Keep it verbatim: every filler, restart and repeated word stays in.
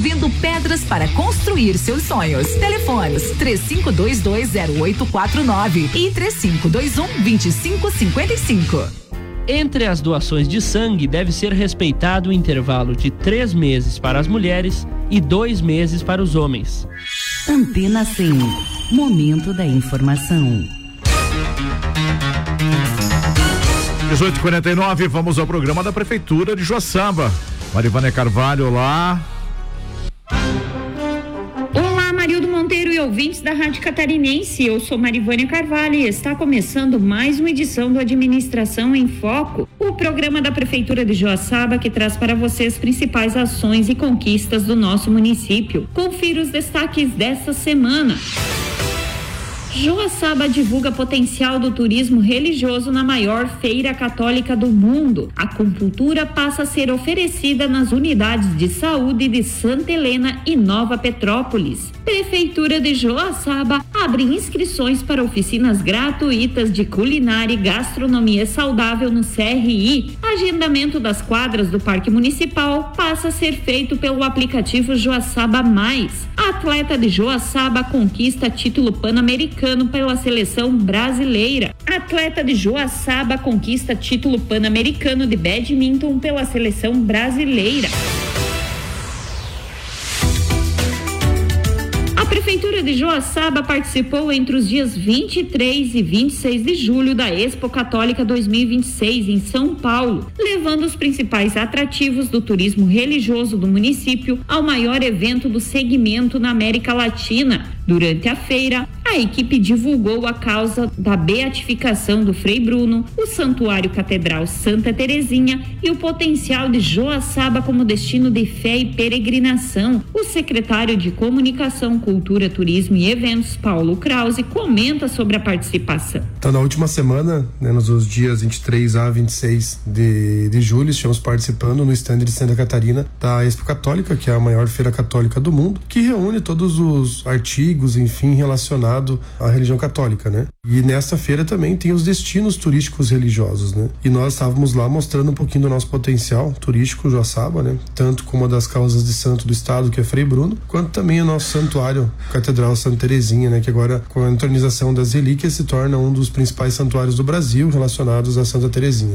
removendo pedras para construir seus sonhos. Telefones três cinco dois dois zero oito quatro nove e três cinco dois um dois cinco cinco cinco. Entre as doações de sangue deve ser respeitado o intervalo de três meses para as mulheres e dois meses para os homens. Antena cem. Momento da informação. dezoito e quarenta e nove, vamos ao programa da Prefeitura de Joaçaba. Marivânia Carvalho, olá. Olá, Marildo Monteiro e ouvintes da Rádio Catarinense. Eu sou Marivânia Carvalho e está começando mais uma edição do Administração em Foco, o programa da Prefeitura de Joaçaba que traz para você as principais ações e conquistas do nosso município. Confira os destaques dessa semana. Joaçaba divulga potencial do turismo religioso na maior feira católica do mundo. A acupuntura passa a ser oferecida nas unidades de saúde de Santa Helena e Nova Petrópolis. Prefeitura de Joaçaba abre inscrições para oficinas gratuitas de culinária e gastronomia saudável no C R I. Agendamento das quadras do Parque Municipal passa a ser feito pelo aplicativo Joaçaba Mais. A atleta de Joaçaba conquista título pan-americano pela seleção brasileira. A atleta de Joaçaba conquista título pan-americano de badminton pela seleção brasileira. A Prefeitura de Joaçaba participou entre os dias vinte e três e vinte e seis de julho da Expo Católica dois mil e vinte e seis em São Paulo, levando os principais atrativos do turismo religioso do município ao maior evento do segmento na América Latina. Durante a feira, a equipe divulgou a causa da beatificação do Frei Bruno, o Santuário Catedral Santa Terezinha e o potencial de Joaçaba como destino de fé e peregrinação. O secretário de Comunicação, Cultura, Turismo e Eventos, Paulo Krause, comenta sobre a participação. Então, na última semana, né, nos dias vinte e três a vinte e seis de, de julho, estivemos participando no stand de Santa Catarina da Expo Católica, que é a maior feira católica do mundo, que reúne todos os artigos, enfim, relacionado à religião católica, né? E nesta feira também tem os destinos turísticos religiosos, né? E nós estávamos lá mostrando um pouquinho do nosso potencial turístico Joaçaba, né? Tanto como uma das causas de santo do estado, que é Frei Bruno, quanto também o nosso santuário Catedral Santa Terezinha, né? Que agora, com a entronização das relíquias, se torna um dos principais santuários do Brasil relacionados a Santa Terezinha.